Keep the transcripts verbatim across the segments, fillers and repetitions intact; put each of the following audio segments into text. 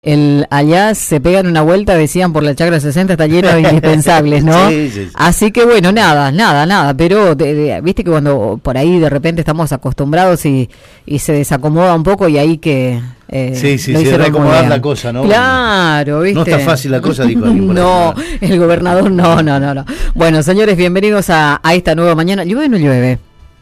El, allá se pegan una vuelta, decían, por la Chacra sesenta, está lleno de indispensables, ¿no? Sí, sí, sí. Así que bueno, nada, nada, nada, pero de, de, viste que cuando por ahí de repente estamos acostumbrados y, y se desacomoda un poco y ahí que... Eh, sí, sí, sí, reacomodar la cosa, ¿no? Claro, ¿viste? No está fácil la cosa, dijo alguien por ahí. No, el gobernador, no, no, no, no. Bueno, señores, bienvenidos a, a esta nueva mañana. ¿Llueve o no llueve?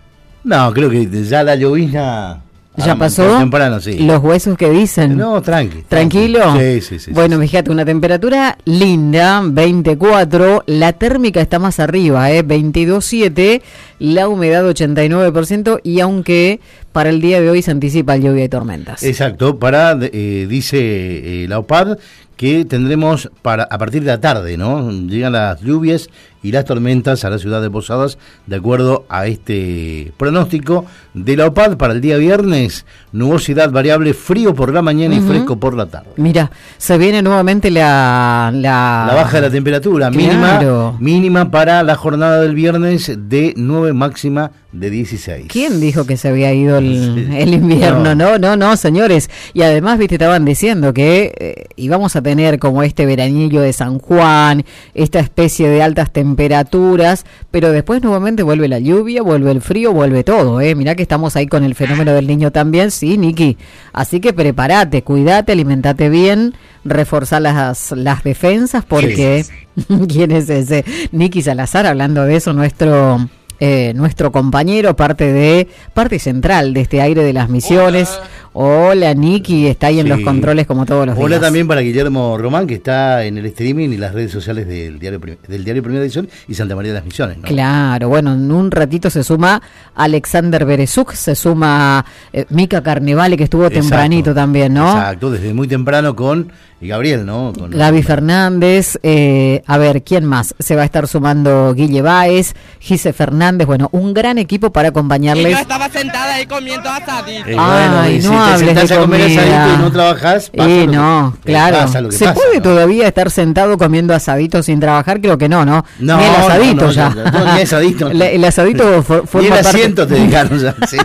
No, creo que ya la llovizna... ¿Ya pasó? Temprano, sí. Los huesos que dicen. No, tranqui. ¿Tranquilo? Sí, sí, sí. Bueno, sí, fíjate, sí. una temperatura linda, veinticuatro, la térmica está más arriba, ¿eh? veintidós coma siete, la humedad ochenta y nueve por ciento y aunque para el día de hoy se anticipa lluvia y tormentas. Exacto, para, eh, dice eh, la O P A D que tendremos para a partir de la tarde, ¿no? Llegan las lluvias y las tormentas a la ciudad de Posadas, de acuerdo a este pronóstico de la O P A D para el día viernes, nubosidad variable, frío por la mañana uh-huh. y fresco por la tarde. Mira, se viene nuevamente la... La, la baja de la temperatura, claro. mínima, mínima para la jornada del viernes de nueve, máxima de dieciséis. ¿Quién dijo que se había ido el, sí. el invierno? No. no, no, no, señores. Y además, viste, estaban diciendo que eh, íbamos a tener como este veranillo de San Juan, esta especie de altas temperaturas, pero después nuevamente vuelve la lluvia, vuelve el frío, vuelve todo, ¿eh? Mirá que estamos ahí con el fenómeno del Niño también, sí, Niki. Así que prepárate, cuídate, alimentate bien, reforzar las, las defensas, porque... Sí, sí, sí. ¿Quién es ese? Niki Salazar, hablando de eso, nuestro... Eh, nuestro compañero, parte de parte central de este aire de las Misiones. Hola, Hola Niki, está ahí en sí. los controles como todos los Hola días. Hola también para Guillermo Román, que está en el streaming y las redes sociales del diario del diario Primera Edición y Santa María de las Misiones, ¿no? Claro, bueno, en un ratito se suma Alexander Berezuk, se suma eh, Mica Carnevale, que estuvo Exacto. tempranito también, ¿no? Exacto, desde muy temprano con y Gabriel, ¿no? Con Gaby Fernández, eh, a ver, ¿quién más? Se va a estar sumando Guille Báez, Gise Fernández, bueno, un gran equipo para acompañarles. Y yo estaba sentada ahí comiendo asadito. Eh, bueno, Ay, y no si hables te de a comer comida. asadito y no trabajás, pasa y lo no, que, claro. Pasa lo que ¿Se pasa, puede ¿no? todavía estar sentado comiendo asadito sin trabajar? Creo que no, ¿no? No, ni el asadito no, no, ya. No, no, ni asadito. La, el asadito for, forma ni el asiento parte, te dejaron ya, sí.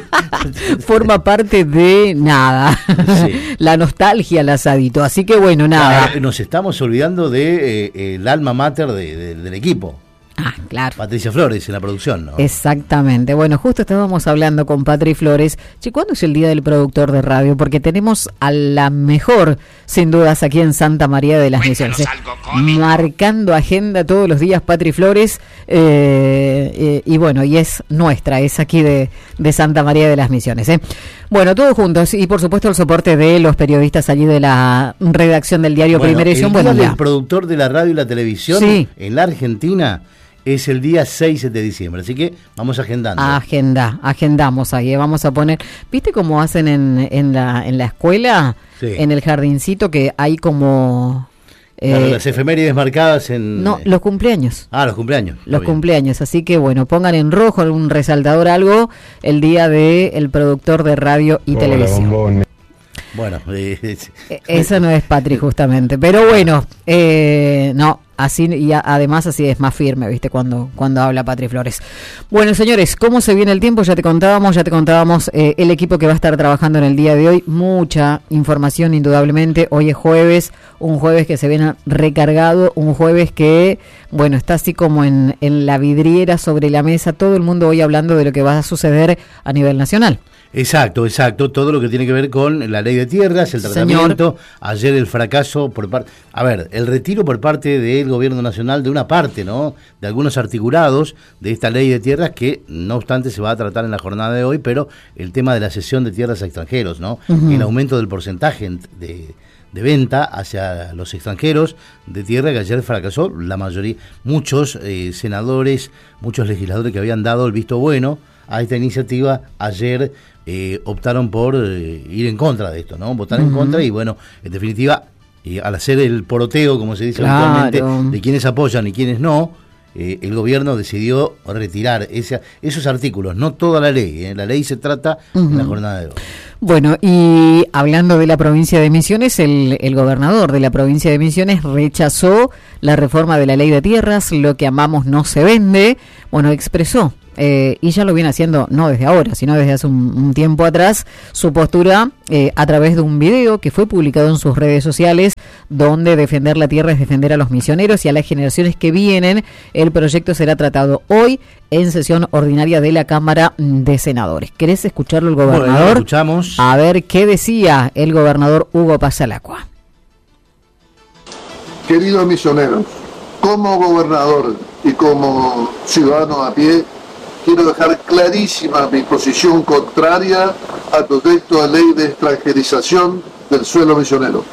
forma parte de nada. Sí. La nostalgia al asadito. Así que bueno, nada. Ah, nos estamos olvidando de eh, el alma mater de, de, del equipo. Ah, claro. Patricia Flores en la producción, ¿no? Exactamente. Bueno, justo estábamos hablando con Patri Flores. Che, ¿cuándo es el Día del Productor de Radio? Porque tenemos a la mejor, sin dudas, aquí en Santa María de las Misiones. Eh, marcando agenda todos los días, Patri Flores. Eh, eh, y bueno, y es nuestra, es aquí de, de Santa María de las Misiones. Eh. Bueno, todos juntos. Y por supuesto el soporte de los periodistas allí de la redacción del diario bueno, Primera Edición. El Día bueno, del ya. Productor de la radio y la televisión sí. en la Argentina es el día seis de diciembre, así que vamos agendando. Agenda, agendamos ahí, vamos a poner, ¿viste cómo hacen en, en, la, en la escuela? Sí. En el jardincito que hay como... Claro, eh, las efemérides marcadas en... No, los cumpleaños. Ah, los cumpleaños. Los cumpleaños, así que bueno, pongan en rojo un resaltador, algo, el día de el productor de radio y Hola, televisión. Bombón. Bueno, eh, eso no es Patri justamente, pero bueno, eh, no, así y a, además así es más firme, viste, cuando cuando habla Patri Flores. Bueno, señores, ¿cómo se viene el tiempo? Ya te contábamos, ya te contábamos eh, el equipo que va a estar trabajando en el día de hoy, mucha información indudablemente. Hoy es jueves, un jueves que se viene recargado, un jueves que, bueno, está así como en, en la vidriera sobre la mesa, todo el mundo hoy hablando de lo que va a suceder a nivel nacional. Exacto, exacto, todo lo que tiene que ver con la ley de tierras, el tratamiento, Señor. Ayer el fracaso por parte, a ver, el retiro por parte del gobierno nacional de una parte, ¿no?, de algunos articulados de esta ley de tierras que, no obstante, se va a tratar en la jornada de hoy, pero el tema de la cesión de tierras a extranjeros, ¿no?, uh-huh. el aumento del porcentaje de, de venta hacia los extranjeros de tierra que ayer fracasó, la mayoría, muchos eh, senadores, muchos legisladores que habían dado el visto bueno a esta iniciativa, ayer eh, optaron por eh, ir en contra de esto, ¿no? Votar uh-huh. en contra y bueno, en definitiva, eh, al hacer el poroteo, como se dice claro. habitualmente, de quienes apoyan y quienes no, eh, el gobierno decidió retirar ese, esos artículos, no toda la ley, ¿eh? La ley se trata uh-huh. en la jornada de hoy. Bueno, y hablando de la provincia de Misiones, el, el gobernador de la provincia de Misiones rechazó la reforma de la ley de tierras, lo que amamos no se vende. Bueno, expresó eh, y ya lo viene haciendo no desde ahora, sino desde hace un, un tiempo atrás, su postura eh, a través de un video que fue publicado en sus redes sociales, donde defender la tierra es defender a los misioneros y a las generaciones que vienen. El proyecto será tratado hoy en sesión ordinaria de la Cámara de Senadores. ¿Querés escucharlo el gobernador? Bueno, escuchamos. A ver qué decía el gobernador Hugo Pasalacqua. Queridos misioneros, como gobernador y como ciudadano a pie, quiero dejar clarísima mi posición contraria al proyecto de ley de extranjerización del suelo misionero.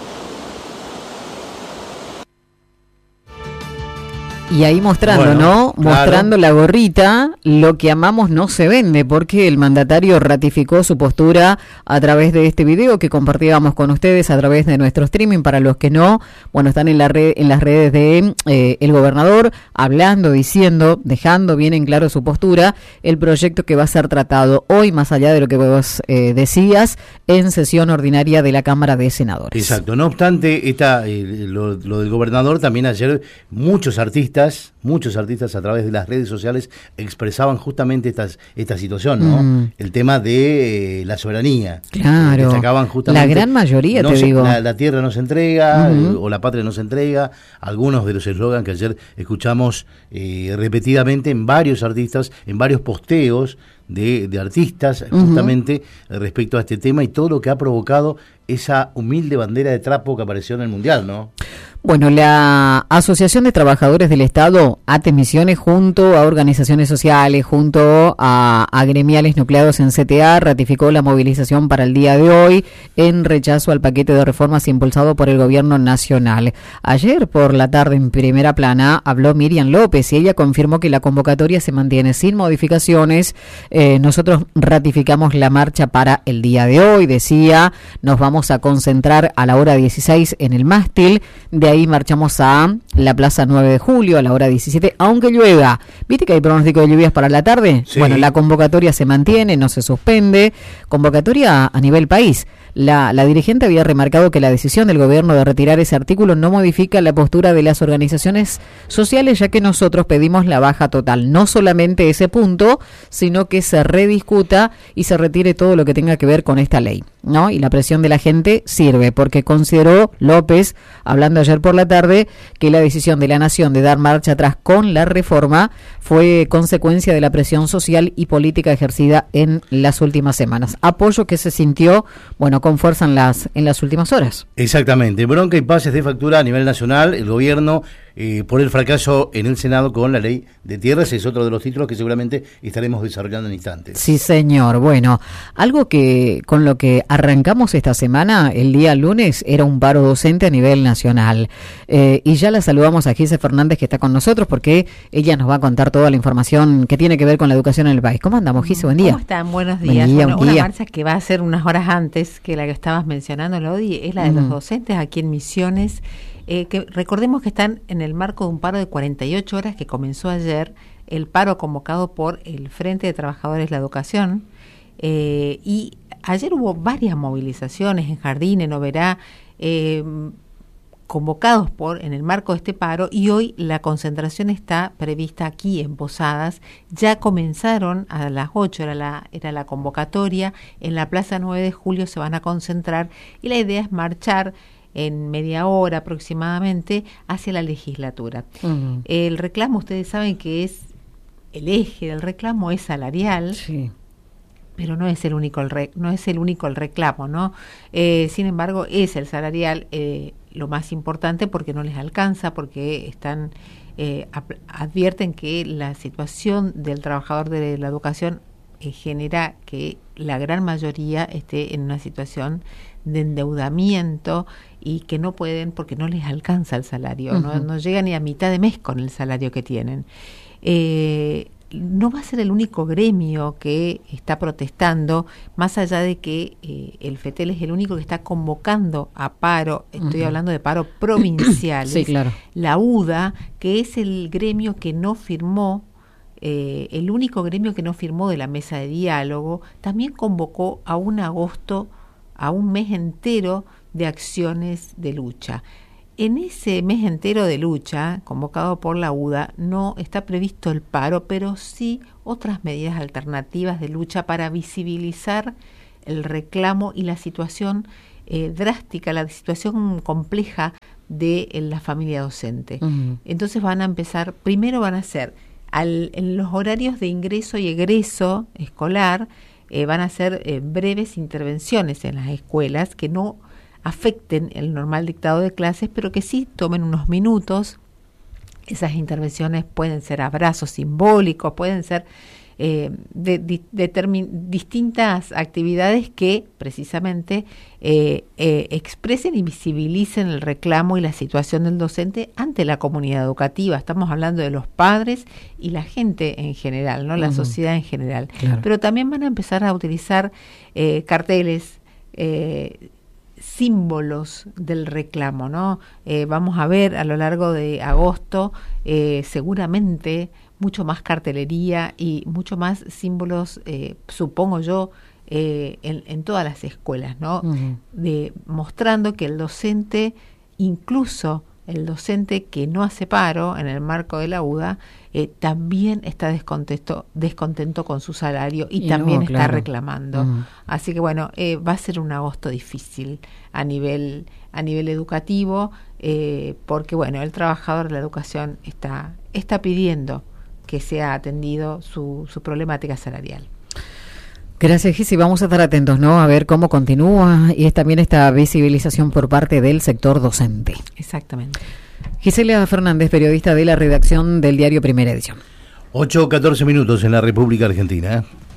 Y ahí mostrando, bueno, ¿no? Claro. Mostrando la gorrita, lo que amamos no se vende, porque el mandatario ratificó su postura a través de este video que compartíamos con ustedes a través de nuestro streaming. Para los que no, bueno, están en la red, en las redes de eh, el gobernador, hablando, diciendo, dejando bien en claro su postura, el proyecto que va a ser tratado hoy, más allá de lo que vos eh, decías, en sesión ordinaria de la Cámara de Senadores. Exacto. No obstante, esta, eh, lo, lo del gobernador, también ayer muchos artistas Muchos artistas a través de las redes sociales expresaban justamente estas, esta situación, ¿no? Mm. El tema de eh, la soberanía. Claro. Destacaban justamente, la gran mayoría, no te se, digo. La, la tierra no se entrega, uh-huh. eh, o la patria no se entrega. Algunos de los eslogans que ayer escuchamos eh, repetidamente en varios artistas, en varios posteos de, de artistas, justamente uh-huh. respecto a este tema y todo lo que ha provocado esa humilde bandera de trapo que apareció en el Mundial, ¿no? Bueno, la Asociación de Trabajadores del Estado, ATE Misiones, junto a organizaciones sociales, junto a, a gremiales nucleados en C T A, ratificó la movilización para el día de hoy en rechazo al paquete de reformas impulsado por el gobierno nacional. Ayer por la tarde en primera plana habló Miriam López y ella confirmó que la convocatoria se mantiene sin modificaciones. Eh, nosotros ratificamos la marcha para el día de hoy, decía, nos vamos a concentrar a la hora dieciséis en el mástil, de ahí marchamos a la Plaza nueve de julio a la hora diecisiete, aunque llueva. ¿Viste que hay pronóstico de lluvias para la tarde? Sí. Bueno, la convocatoria se mantiene, no se suspende. Convocatoria a nivel país. La, la dirigente había remarcado que la decisión del gobierno de retirar ese artículo no modifica la postura de las organizaciones sociales, ya que nosotros pedimos la baja total. No solamente ese punto, sino que se rediscuta y se retire todo lo que tenga que ver con esta ley, ¿no? Y la presión de la gente sirve, porque consideró López, hablando ayer por la tarde, que la decisión de la Nación de dar marcha atrás con la reforma fue consecuencia de la presión social y política ejercida en las últimas semanas. Apoyo que se sintió, bueno, con fuerza en las en las últimas horas. Exactamente. Bronca y pases de factura a nivel nacional. El gobierno, eh, por el fracaso en el Senado con la ley de tierras, es otro de los títulos que seguramente estaremos desarrollando en instantes. Sí, señor. Bueno, algo que con lo que arrancamos esta semana, el día lunes, era un paro docente a nivel nacional. Eh, y ya la saludamos a Gise Fernández, que está con nosotros, porque ella nos va a contar toda la información que tiene que ver con la educación en el país. ¿Cómo andamos, Gise? Buen día. ¿Cómo están? Buenos días. Buen día, bueno, buen una día. marcha que va a ser unas horas antes que la que estabas mencionando, Lodi, es la de mm. los docentes aquí en Misiones, eh, que recordemos que están en el marco de un paro de cuarenta y ocho horas que comenzó ayer, el paro convocado por el Frente de Trabajadores de la Educación, eh, y ayer hubo varias movilizaciones en Jardín, en Oberá, eh, convocados por en el marco de este paro, y hoy la concentración está prevista aquí en Posadas. Ya comenzaron a las ocho, era la, era la convocatoria, en la Plaza nueve de julio se van a concentrar y la idea es marchar en media hora aproximadamente hacia la legislatura. Uh-huh. El reclamo, ustedes saben que es, el eje del reclamo es salarial. Sí. Pero no es el único el re, no es el único el reclamo, ¿no? Eh, sin embargo, es el salarial eh, lo más importante, porque no les alcanza, porque están eh, advierten que la situación del trabajador de la educación eh, genera que la gran mayoría esté en una situación de endeudamiento y que no pueden, porque no les alcanza el salario, uh-huh. no, no llega ni a mitad de mes con el salario que tienen. Eh, no va a ser el único gremio que está protestando, más allá de que eh, el FETEL es el único que está convocando a paro, estoy uh-huh. hablando de paro provinciales. Sí, claro. La UDA, que es el gremio que no firmó, eh, el único gremio que no firmó de la mesa de diálogo, también convocó a un agosto, a un mes entero de acciones de lucha. en ese mes entero de lucha, convocado por la U D A, no está previsto el paro, pero sí otras medidas alternativas de lucha para visibilizar el reclamo y la situación eh, drástica, la situación compleja de eh, la familia docente. Uh-huh. Entonces van a empezar, primero van a hacer, al, en los horarios de ingreso y egreso escolar, eh, van a hacer eh, breves intervenciones en las escuelas que no afecten el normal dictado de clases, pero que sí tomen unos minutos. Esas intervenciones pueden ser abrazos simbólicos, pueden ser eh, de, de, de termi- distintas actividades que precisamente eh, eh, expresen y visibilicen el reclamo y la situación del docente ante la comunidad educativa. Estamos hablando de los padres y la gente en general, ¿no? La uh-huh. sociedad en general. Claro. Pero también van a empezar a utilizar eh, carteles, eh, símbolos del reclamo, ¿no? Eh, vamos a ver a lo largo de agosto eh, seguramente mucho más cartelería y mucho más símbolos, eh, supongo yo, eh, en, en todas las escuelas, ¿no? Uh-huh. De, mostrando que el docente, incluso el docente que no hace paro en el marco de la U D A, eh, también está descontento, descontento con su salario y, y también no, está claro. reclamando. Uh-huh. Así que bueno, eh, va a ser un agosto difícil a nivel a nivel educativo, eh, porque bueno, el trabajador de la educación está está pidiendo que sea atendido su, su problemática salarial. Gracias, Gisi. Vamos a estar atentos, ¿no? A ver cómo continúa y es también esta visibilización por parte del sector docente. Exactamente. Gisela Fernández, periodista de la redacción del diario Primera Edición. ocho catorce minutos en la República Argentina.